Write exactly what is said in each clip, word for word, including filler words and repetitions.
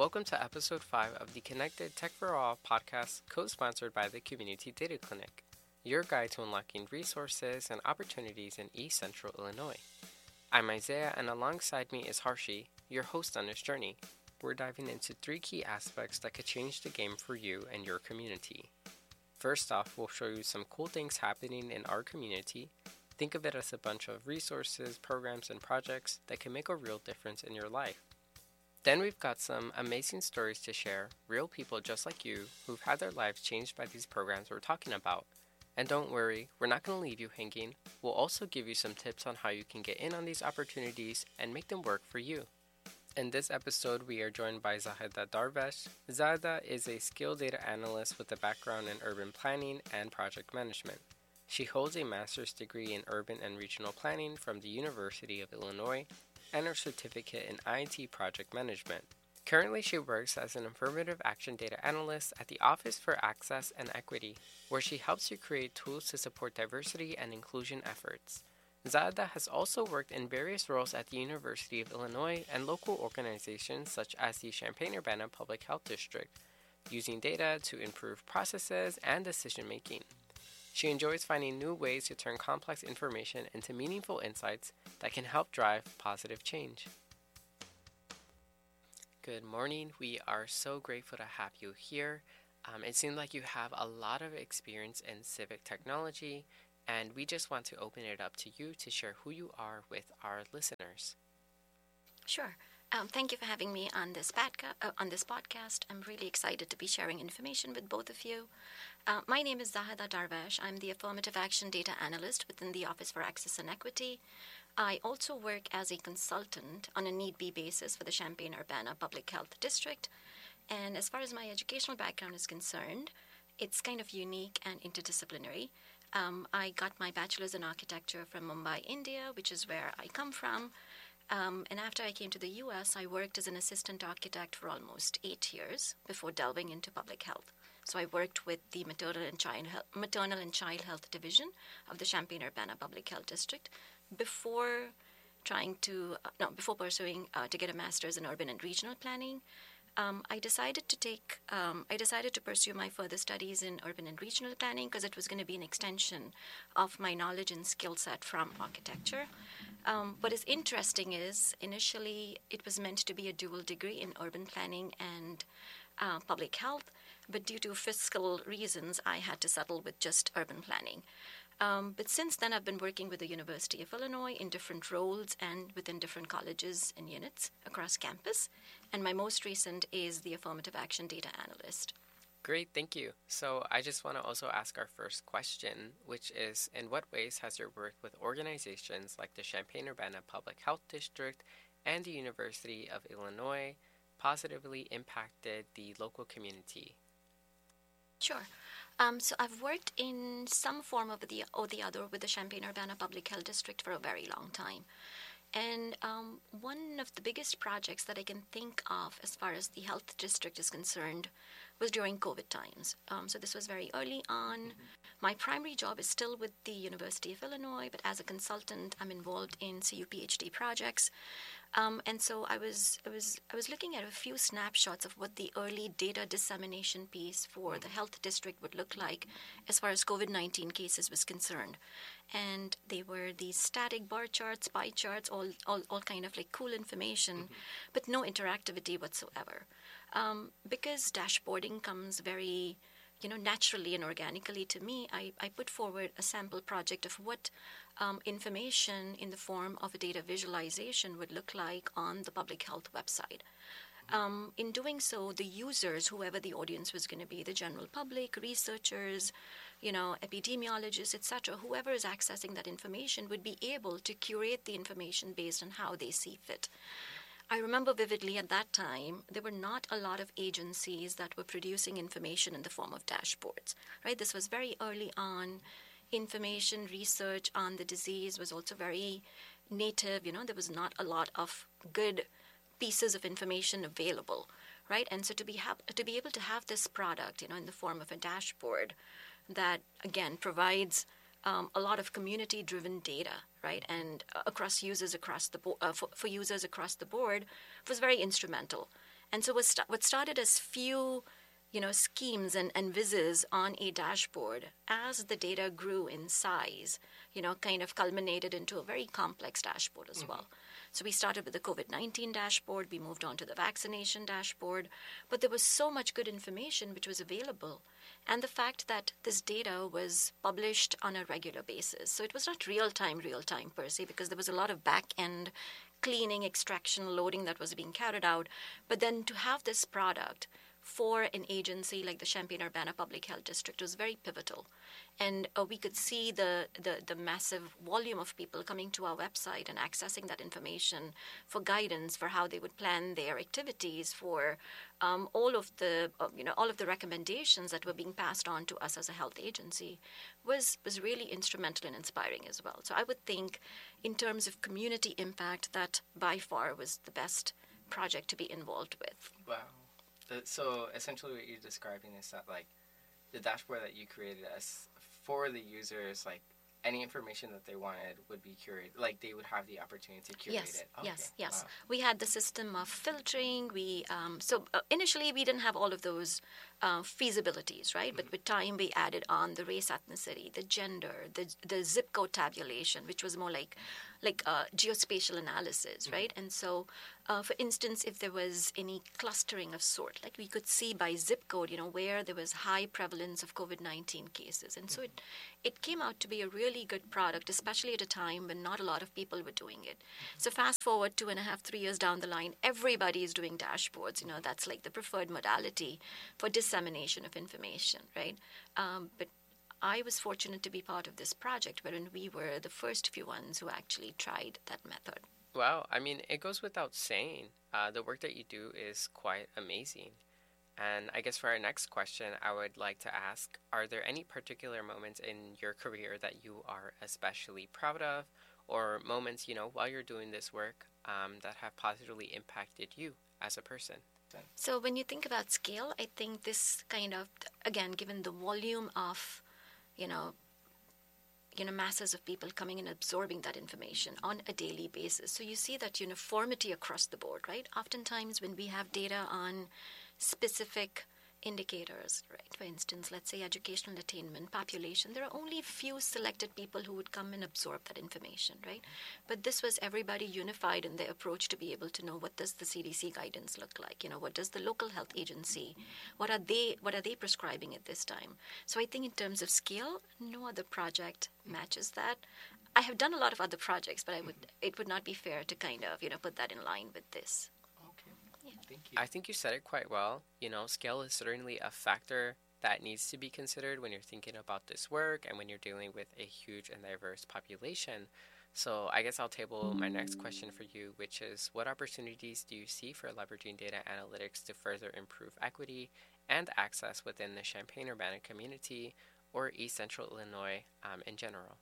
Welcome to episode five of the Connected Tech for All podcast, co-sponsored by the Community Data Clinic, your guide to unlocking resources and opportunities in East Central Illinois. I'm Isaiah, and alongside me is Harshi, your host on this journey. We're diving into three key aspects that could change the game for you and your community. First off, we'll show you some cool things happening in our community. Think of it as a bunch of resources, programs, and projects that can make a real difference in your life. Then we've got some amazing stories to share, real people just like you who've had their lives changed by these programs we're talking about. And don't worry, we're not going to leave you hanging. We'll also give you some tips on how you can get in on these opportunities and make them work for you. In this episode, we are joined by Zahida Darvesh. Zahida is a skilled data analyst with a background in urban planning and project management. She holds a master's degree in urban and regional planning from the University of Illinois and her certificate in I T project management. Currently, she works as an affirmative action data analyst at the Office for Access and Equity, where she helps you create tools to support diversity and inclusion efforts. Zahida has also worked in various roles at the University of Illinois and local organizations such as the Champaign-Urbana Public Health District, using data to improve processes and decision-making. She enjoys finding new ways to turn complex information into meaningful insights that can help drive positive change. Good morning. We are so grateful to have you here. Um, it seems like you have a lot of experience in civic technology, and we just want to open it up to you to share who you are with our listeners. Sure. Um, thank you for having me on this, podca- uh, on this podcast. I'm really excited to be sharing information with both of you. Uh, my name is Zahida Darvesh. I'm the Affirmative Action Data Analyst within the Office for Access and Equity. I also work as a consultant on a need-be basis for the Champaign-Urbana Public Health District. And as far as my educational background is concerned, it's kind of unique and interdisciplinary. Um, I got my bachelor's in architecture from Mumbai, India, which is where I come from. Um, and after I came to the U S, I worked as an assistant architect for almost eight years before delving into public health. So I worked with the Maternal and Child Health, Maternal and Child Health Division of the Champaign-Urbana Public Health District before trying to, uh, no, before pursuing uh, to get a master's in urban and regional planning. Um, I decided to take, um, I decided to pursue my further studies in urban and regional planning because it was going to be an extension of my knowledge and skill set from architecture. Um, what is interesting is initially it was meant to be a dual degree in urban planning and uh, public health, but due to fiscal reasons, I had to settle with just urban planning. Um, but since then, I've been working with the University of Illinois in different roles and within different colleges and units across campus. And my most recent is the Affirmative Action Data Analyst. Great, thank you. So I just want to also ask our first question, which is, in what ways has your work with organizations like the Champaign-Urbana Public Health District and the University of Illinois positively impacted the local community? Sure. Um, so I've worked in some form of the or the other with the Champaign-Urbana Public Health District for a very long time. And um, one of the biggest projects that I can think of as far as the health district is concerned was during COVID times. Um, so this was very early on. Mm-hmm. My primary job is still with the University of Illinois, but as a consultant, I'm involved in C U PhD projects. Um, and so I was, I was, I was looking at a few snapshots of what the early data dissemination piece for the health district would look like as far as COVID nineteen cases was concerned. And they were these static bar charts, pie charts, all, all, all kind of like cool information, mm-hmm. but no interactivity whatsoever. Um, because dashboarding comes very, you know, naturally and organically to me, I, I put forward a sample project of what um, information in the form of a data visualization would look like on the public health website. Um, in doing so, the users, whoever the audience was going to be, the general public, researchers, you know, epidemiologists, et cetera, whoever is accessing that information would be able to curate the information based on how they see fit. I remember vividly at that time, there were not a lot of agencies that were producing information in the form of dashboards, right? This was very early on. Information research on the disease was also very native. You know, there was not a lot of good pieces of information available, right? And so to be ha- to be able to have this product, you know, in the form of a dashboard that, again, provides um, a lot of community-driven data, right, and uh, across users across the board, uh, for, for users across the board, was very instrumental. And so what, st- what started as few, you know, schemes and, and vizzes on a dashboard, as the data grew in size, you know, kind of culminated into a very complex dashboard as mm-hmm. well. So we started with the COVID nineteen dashboard, we moved on to the vaccination dashboard, but there was so much good information which was available. And the fact that this data was published on a regular basis. So it was not real-time, real-time per se, because there was a lot of back-end cleaning, extraction, loading that was being carried out. But then to have this product for an agency like the Champaign-Urbana Public Health District was very pivotal. And uh, we could see the, the, the massive volume of people coming to our website and accessing that information for guidance for how they would plan their activities, for um, all of the uh, you know all of the recommendations that were being passed on to us as a health agency was was really instrumental and inspiring as well. So I would think, in terms of community impact, that by far was the best project to be involved with. Wow. So essentially what you're describing is that, like, the dashboard that you created as for the users, like, any information that they wanted would be curated. Like, they would have the opportunity to curate yes, it. Okay. Yes, yes. Wow. We had the system of filtering. We um, So uh, initially we didn't have all of those uh, feasibilities, right? Mm-hmm. But with time we added on the race, ethnicity, the gender, the the zip code tabulation, which was more like like uh, geospatial analysis, mm-hmm. right? And so, uh, for instance, if there was any clustering of sort, like we could see by zip code, you know, where there was high prevalence of COVID nineteen cases. And so it, it came out to be a really good product, especially at a time when not a lot of people were doing it. Mm-hmm. So fast forward two and a half, three years down the line, everybody is doing dashboards. You know, that's like the preferred modality for dissemination of information, right? Um, but I was fortunate to be part of this project wherein we were the first few ones who actually tried that method. Wow. I mean, it goes without saying. Uh, the work that you do is quite amazing. And I guess for our next question, I would like to ask, are there any particular moments in your career that you are especially proud of, or moments, you know, while you're doing this work um, that have positively impacted you as a person? So when you think about scale, I think this kind of, again, given the volume of, you know, you know, masses of people coming and absorbing that information on a daily basis. So you see that uniformity across the board, right? Oftentimes when we have data on specific indicators, right? For instance, let's say educational attainment, population, there are only a few selected people who would come and absorb that information, right? But this was everybody unified in their approach to be able to know, what does the C D C guidance look like? You know, what does the local health agency, what are they, what are they prescribing at this time? So I think in terms of scale, no other project matches that. I have done a lot of other projects, but I would, it would not be fair to kind of, you know, put that in line with this. Thank you. I think you said it quite well. You know, scale is certainly a factor that needs to be considered when you're thinking about this work and when you're dealing with a huge and diverse population. So I guess I'll table my next question for you, which is, what opportunities do you see for leveraging data analytics to further improve equity and access within the Champaign-Urbana community or East Central Illinois um, in general?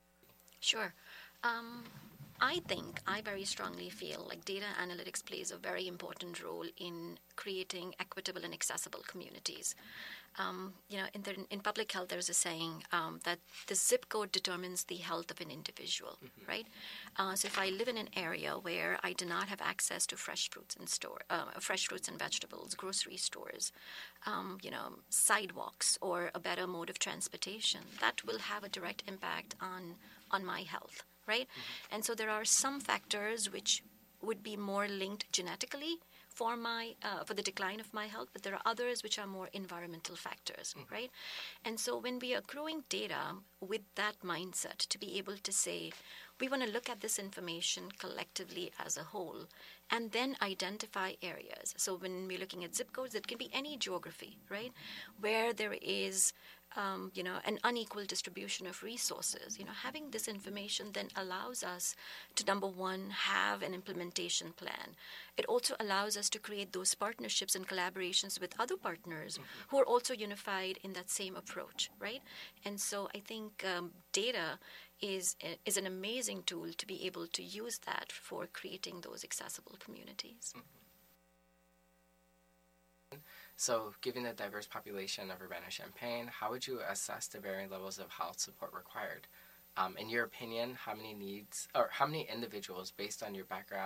Sure. Um, I think, I very strongly feel like data analytics plays a very important role in creating equitable and accessible communities. Um, you know, in, the, in public health, there's a saying um, that the zip code determines the health of an individual, mm-hmm. right? Uh, so if I live in an area where I do not have access to fresh fruits and store, uh, fresh fruits and vegetables, grocery stores, um, you know, sidewalks, or a better mode of transportation, that will have a direct impact on on my health. Right? Mm-hmm. And so there are some factors which would be more linked genetically for my uh, for the decline of my health, but there are others which are more environmental factors, mm-hmm. right? And so when we are accruing data with that mindset, to be able to say, we want to look at this information collectively as a whole and then identify areas. So when we're looking at zip codes, it can be any geography, right, where there is Um, you know, an unequal distribution of resources. You know, having this information then allows us to, number one, have an implementation plan. It also allows us to create those partnerships and collaborations with other partners mm-hmm. who are also unified in that same approach, right? And so I think um, data is is an amazing tool to be able to use that for creating those accessible communities. Mm-hmm. So, given the diverse population of Urbana-Champaign, how would you assess the varying levels of health support required? Um, in your opinion, how many needs or how many individuals, based on your background,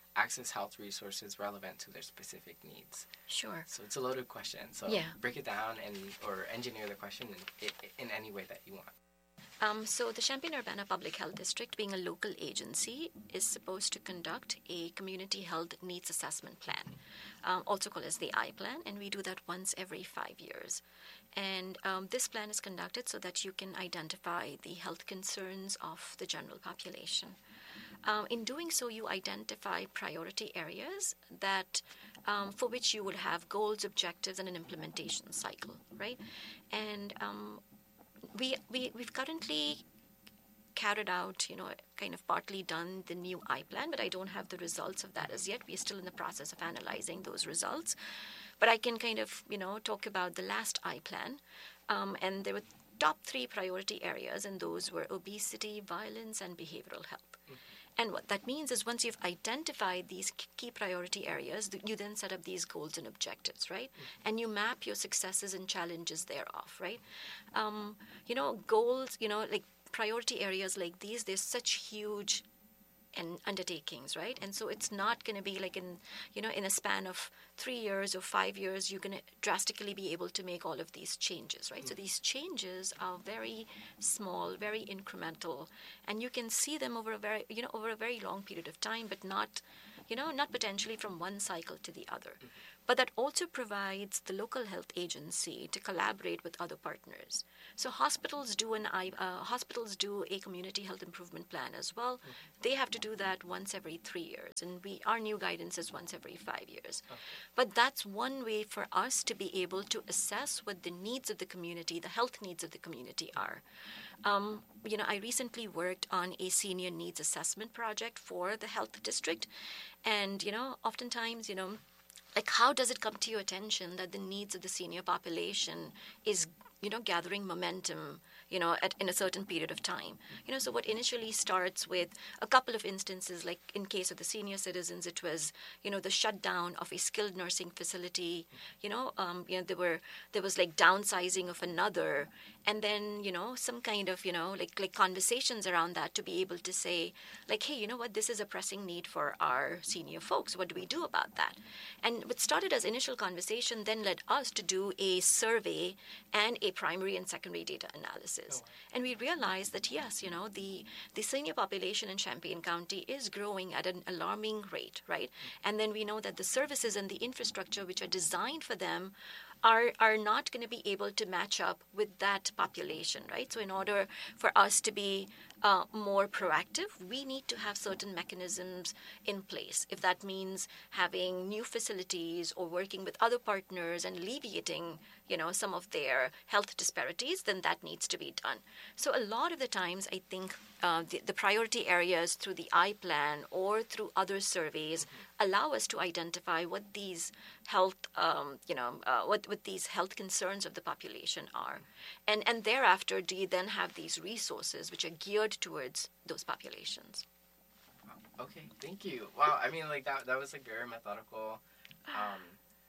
access health resources relevant to their specific needs? Sure. So it's a loaded question. So Yeah. break it down and or engineer the question in, in any way that you want. Um, so the Champaign-Urbana Public Health District, being a local agency, is supposed to conduct a community health needs assessment plan, um, also called as the I plan, and we do that once every five years. And um, this plan is conducted so that you can identify the health concerns of the general population. Um, in doing so, you identify priority areas that um, for which you would have goals, objectives, and an implementation cycle, right? And um, we, we, we've currently carried out, you know, kind of partly done the new I plan, but I don't have the results of that as yet. We're still in the process of analyzing those results. But I can kind of, you know, talk about the last I plan. Um, and there were top three priority areas, and those were obesity, violence, and behavioral health. Mm-hmm. And what that means is once you've identified these key priority areas, you then set up these goals and objectives, right? Mm-hmm. And you map your successes and challenges thereof, right? Um, you know, goals, you know, like priority areas like these, there's such huge and undertakings, right? And so it's not going to be like in, you know, in a span of three years or five years, you're going to drastically be able to make all of these changes, right? Mm-hmm. So these changes are very small, very incremental, and you can see them over a very, you know, over a very long period of time, but not, you know, not potentially from one cycle to the other. Mm-hmm. But that also provides the local health agency to collaborate with other partners. So hospitals do an uh, hospitals do a community health improvement plan as well. Mm-hmm. They have to do that once every three years, and we our new guidance is once every five years. Okay. But that's one way for us to be able to assess what the needs of the community, the health needs of the community are. Um, you know, I recently worked on a senior needs assessment project for the health district, and you know, oftentimes, you know. Like, how does it come to your attention that the needs of the senior population is, you know, gathering momentum, you know, at, in a certain period of time? You know, so what initially starts with a couple of instances, like in case of the senior citizens, it was, you know, the shutdown of a skilled nursing facility, you know, um, you know, there were, there was like downsizing of another, and then, you know, some kind of, you know, like, like conversations around that to be able to say, like, hey, you know what, this is a pressing need for our senior folks. What do we do about that? And what started as initial conversation then led us to do a survey and a primary and secondary data analysis. Oh, wow. And we realized that, yes, you know, the, the senior population in Champaign County is growing at an alarming rate, right? Mm-hmm. And then we know that the services and the infrastructure which are designed for them are are not going to be able to match up with that population, right? So in order for us to be uh, more proactive, we need to have certain mechanisms in place. If that means having new facilities or working with other partners and alleviating, you know, some of their health disparities, then that needs to be done. So a lot of the times, I think uh, the, the priority areas through the I plan or through other surveys mm-hmm. allow us to identify what these health, um, you know, uh, what what these health concerns of the population are, and and thereafter, do you then have these resources which are geared towards those populations? Okay, thank you. Wow, I mean, like that that was like very methodical. Um,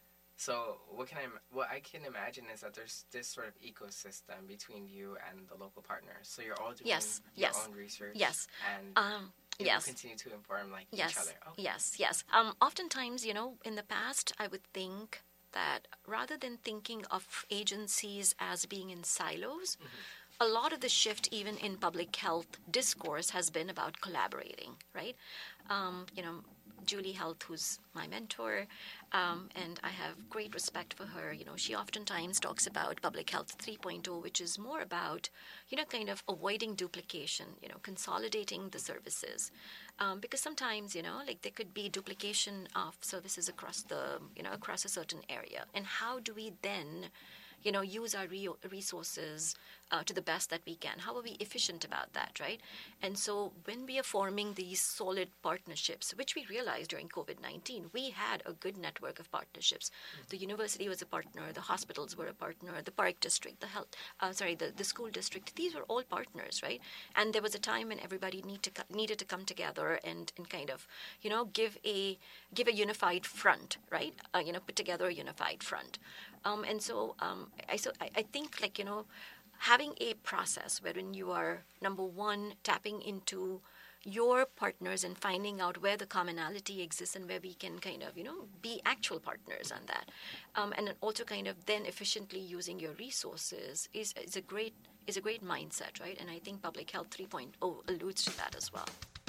so what can I what I can imagine is that there's this sort of ecosystem between you and the local partners. So you're all doing yes, your yes. own research. Yes. And um, it yes. will continue to inform like yes. each other. Okay. Yes, yes. Um, oftentimes, you know, in the past, I would think that rather than thinking of agencies as being in silos, mm-hmm. a lot of the shift even in public health discourse has been about collaborating, right? Um, you know, Julie Health, who's my mentor, um, and I have great respect for her. You know, she oftentimes talks about public health three point oh, which is more about, you know, kind of avoiding duplication, you know, consolidating the services. Um, because sometimes, you know, like there could be duplication of services across the, you know, across a certain area. And how do we then, you know, use our re- resources uh, to the best that we can? How are we efficient about that, right? And so when we are forming these solid partnerships, which we realized during covid nineteen, we had a good network of partnerships. Mm-hmm. The university was a partner, the hospitals were a partner, the park district, the health, uh, sorry, the, the school district, these were all partners, right? And there was a time when everybody need to, needed to come together and, and kind of, you know, give a give a unified front, right? Uh, you know, put together a unified front. Um, and so um, I, so I, I think, like, you know, having a process wherein you are, number one, tapping into your partners and finding out where the commonality exists and where we can kind of, you know, be actual partners on that. Um, and then also kind of then efficiently using your resources is, is a great is a great mindset, right? And I think Public Health 3.0 alludes to that as well.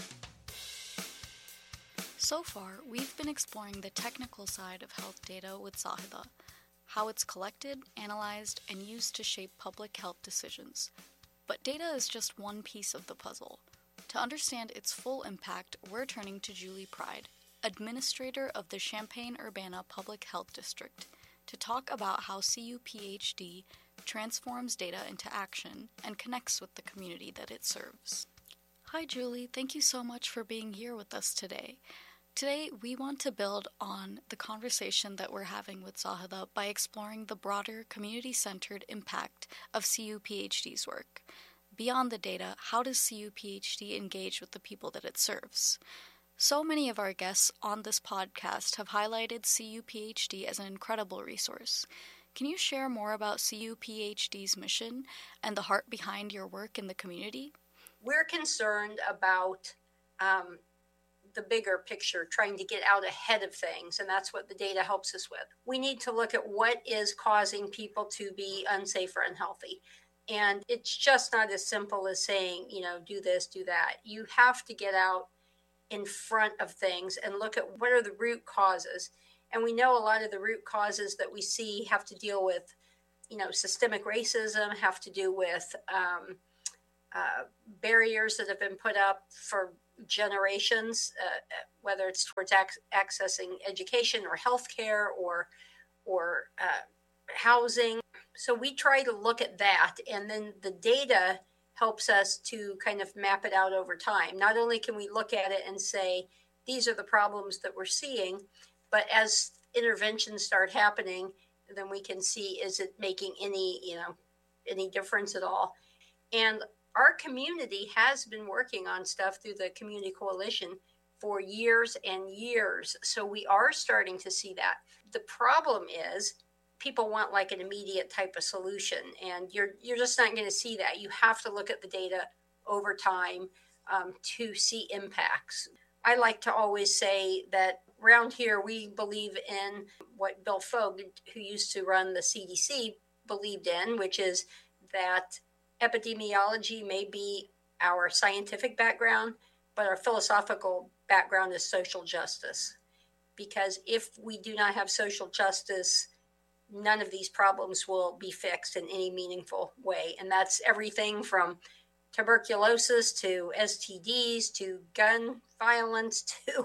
So far, we've been exploring the technical side of health data with Zahida, how it's collected, analyzed, and used to shape public health decisions. But data is just one piece of the puzzle. To understand its full impact, we're turning to Julie Pride, administrator of the Champaign-Urbana Public Health District, to talk about how C U P H D transforms data into action and connects with the community that it serves. Hi Julie, thank you so much for being here with us today. Today, we want to build on the conversation that we're having with Zahida by exploring the broader community-centered impact of C U P H D's work. Beyond the data, how does C U P H D engage with the people that it serves? So many of our guests on this podcast have highlighted C U P H D as an incredible resource. Can you share more about C U P H D's mission and the heart behind your work in the community? We're concerned about um, the bigger picture, trying to get out ahead of things, and that's what the data helps us with. We need to look at what is causing people to be unsafe or unhealthy. And it's just not as simple as saying, you know, do this, do that. You have to get out in front of things and look at what are the root causes. And we know a lot of the root causes that we see have to deal with, you know, systemic racism, have to do with um, uh, barriers that have been put up for generations, uh, whether it's towards ac- accessing education or healthcare or, or uh, housing. So we try to look at that, and then the data helps us to kind of map it out over time. Not only can we look at it and say, these are the problems that we're seeing, but as interventions start happening, then we can see, is it making any, you know, any difference at all? And our community has been working on stuff through the Community Coalition for years and years. So we are starting to see that. The problem is, people want like an immediate type of solution, and you're you're just not going to see that. You have to look at the data over time um, to see impacts. I like to always say that around here we believe in what Bill Fogue, who used to run the C D C, believed in, which is that epidemiology may be our scientific background, but our philosophical background is social justice. Because if we do not have social justice, none of these problems will be fixed in any meaningful way. And that's everything from tuberculosis to S T Ds to gun violence to,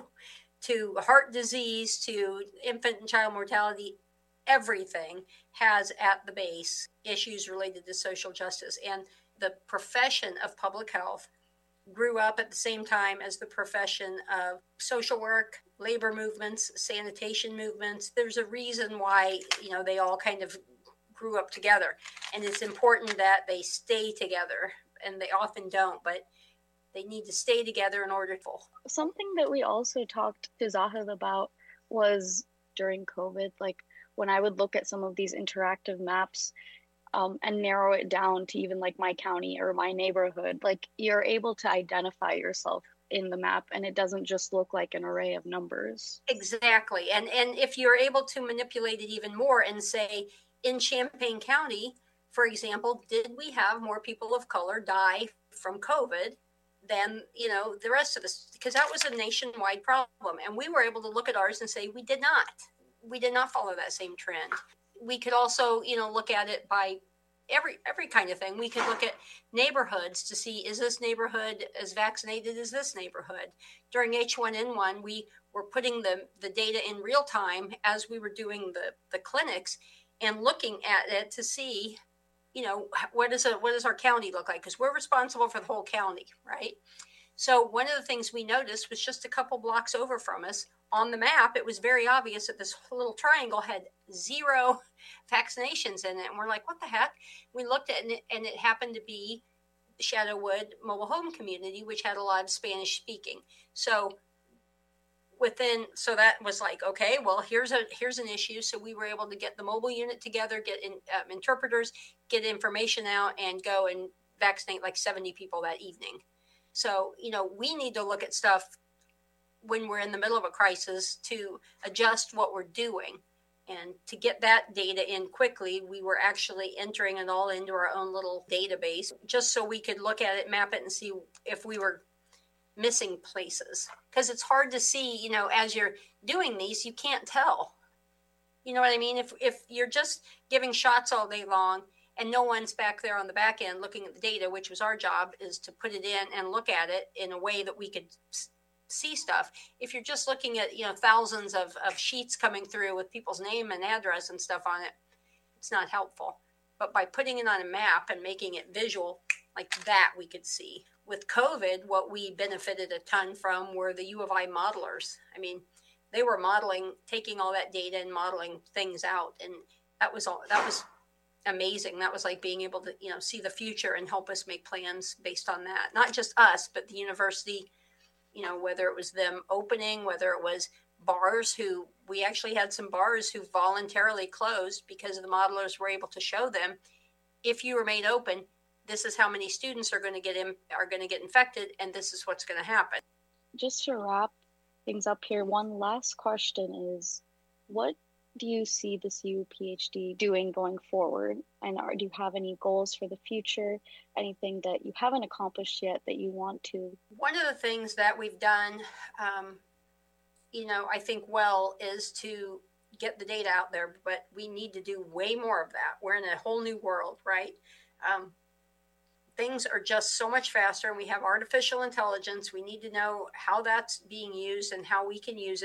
to heart disease to infant and child mortality. Everything has at the base issues related to social justice. And the profession of public health grew up at the same time as the profession of social work, labor movements, sanitation movements. There's a reason why, you know, they all kind of grew up together. And it's important that they stay together, and they often don't, but they need to stay together in order to. Something that we also talked to Zahid about was during COVID, like when I would look at some of these interactive maps, Um, and narrow it down to even like my county or my neighborhood, like you're able to identify yourself in the map, and it doesn't just look like an array of numbers. Exactly. And and if you're able to manipulate it even more and say, in Champaign County, for example, did we have more people of color die from COVID than, you know, the rest of us? Because that was a nationwide problem. And we were able to look at ours and say, we did not. We did not follow that same trend. We could also, you know, look at it by every every kind of thing. We could look at neighborhoods to see, is this neighborhood as vaccinated as this neighborhood? During H one N one, we were putting the, the data in real time as we were doing the, the clinics and looking at it to see, you know, what does a, what does our county look like? Because we're responsible for the whole county, right? So one of the things we noticed was just a couple blocks over from us on the map, it was very obvious that this little triangle had zero vaccinations in it. And we're like, what the heck? We looked at it, and it happened to be Shadowwood Mobile Home Community, which had a lot of Spanish speaking. So within, so that was like, okay, well, here's a here's an issue. So we were able to get the mobile unit together, get in, um, interpreters, get information out, and go and vaccinate like seventy people that evening. So, you know, we need to look at stuff when we're in the middle of a crisis to adjust what we're doing. And to get that data in quickly, we were actually entering it all into our own little database just so we could look at it, map it, and see if we were missing places. Because it's hard to see, you know, as you're doing these, you can't tell. You know what I mean? If if you're just giving shots all day long and no one's back there on the back end looking at the data, which was our job, is to put it in and look at it in a way that we could see stuff. If you're just looking at, you know, thousands of, of sheets coming through with people's name and address and stuff on it, it's not helpful. But by putting it on a map and making it visual like that, we could see. With COVID, what we benefited a ton from were the U of I modelers. I mean, they were modeling, taking all that data and modeling things out. And that was all, that was amazing. That was like being able to, you know, see the future and help us make plans based on that. Not just us, but the university, you know, whether it was them opening, whether it was bars who, we actually had some bars who voluntarily closed because the modelers were able to show them, if you were made open, this is how many students are going to get in, are going to get infected, and this is what's going to happen. Just to wrap things up here, one last question is, what do you see the C U PhD doing going forward? And are, do you have any goals for the future? Anything that you haven't accomplished yet that you want to? One of the things that we've done, um, you know, I think well, is to get the data out there, but we need to do way more of that. We're in a whole new world, right? Um, things are just so much faster, and we have artificial intelligence. We need to know how that's being used and how we can use it.